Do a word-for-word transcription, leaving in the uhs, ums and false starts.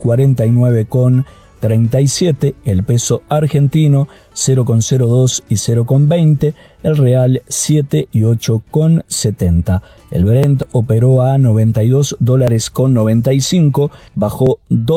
cuarenta y nueve con treinta y siete, el peso argentino cero con cero dos y cero con veinte, el real siete y ocho con setenta. El Brent operó a noventa y dos dólares con noventa y cinco, bajó dos